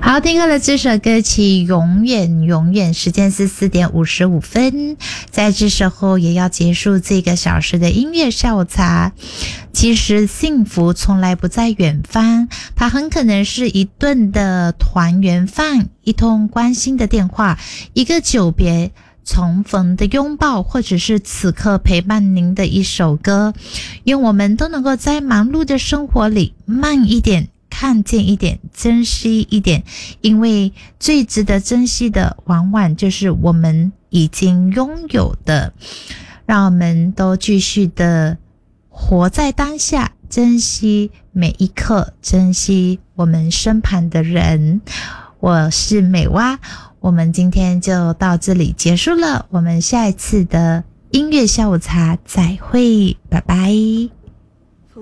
好，听过了这首歌曲《永远永远》，时间是4点55分，在这时候也要结束这个小时的音乐下午茶。其实幸福从来不在远方，它很可能是一顿的团圆饭，一通关心的电话，一个久别重逢的拥抱，或者是此刻陪伴您的一首歌。愿我们都能够在忙碌的生活里慢一点，看见一点，珍惜一点，因为最值得珍惜的往往就是我们已经拥有的。让我们都继续的活在当下，珍惜每一刻，珍惜我们身旁的人。我是美蛙，我们今天就到这里结束了，我们下一次的音乐下午茶再会，拜拜。